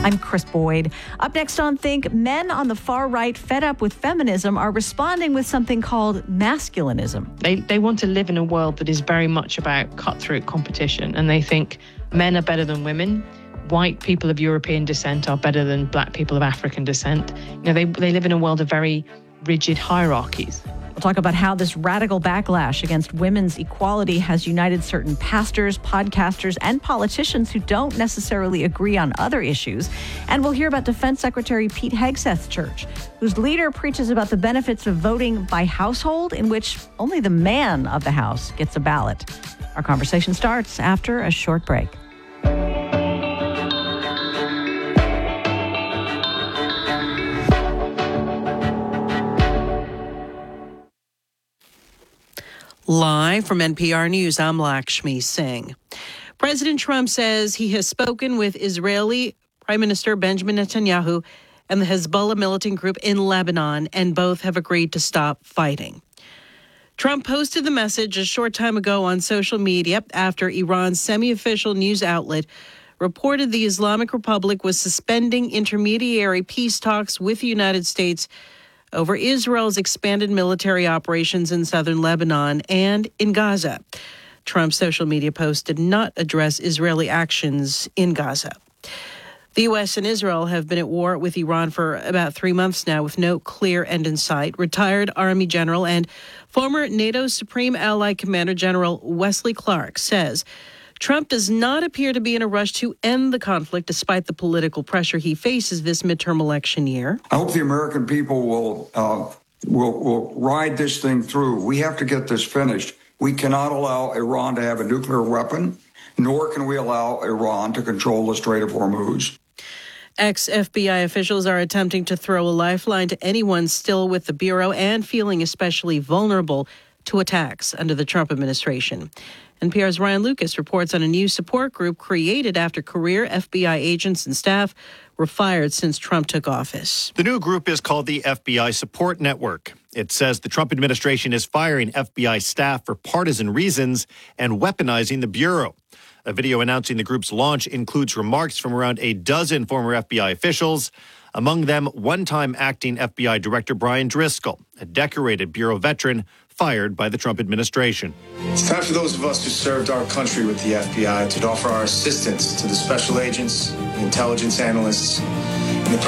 I'm Chris Boyd. Up next on Think, men on the far right fed up with feminism are responding with something called masculinism. They want to live in a world that is very much about cutthroat competition, and they think men are better than women. White people of European descent are better than black people of African descent. They live in a world of very rigid hierarchies. We'll talk about how this radical backlash against women's equality has united certain pastors, podcasters, and politicians who don't necessarily agree on other issues. And we'll hear about Defense Secretary Pete Hegseth's church, whose leader preaches about the benefits of voting by household, in which only the man of the house gets a ballot. Our conversation starts after a short break. Live from NPR News, I'm Lakshmi Singh. President Trump says he has spoken with Israeli Prime Minister Benjamin Netanyahu and the Hezbollah militant group in Lebanon, and both have agreed to stop fighting. Trump posted the message a short time ago on social media after Iran's semi-official news outlet reported the Islamic Republic was suspending intermediary peace talks with the United States over Israel's expanded military operations in southern Lebanon and in Gaza. Trump's social media post did not address Israeli actions in Gaza. The U.S. and Israel have been at war with Iran for about 3 months now with no clear end in sight. Retired Army General and former NATO Supreme Allied Commander General Wesley Clark says Trump does not appear to be in a rush to end the conflict despite the political pressure he faces this midterm election year. I hope the American people will ride this thing through. We have to get this finished. We cannot allow Iran to have a nuclear weapon, nor can we allow Iran to control the Strait of Hormuz. Ex-FBI officials are attempting to throw a lifeline to anyone still with the Bureau and feeling especially vulnerable to attacks under the Trump administration. NPR's Ryan Lucas reports on a new support group created after career FBI agents and staff were fired since Trump took office. The new group is called the FBI Support Network. It says the Trump administration is firing FBI staff for partisan reasons and weaponizing the Bureau. A video announcing the group's launch includes remarks from around a dozen former FBI officials, among them one-time acting FBI Director Brian Driscoll, a decorated Bureau veteran fired by the Trump administration. It's time for those of us who served our country with the FBI to offer our assistance to the special agents, the intelligence analysts,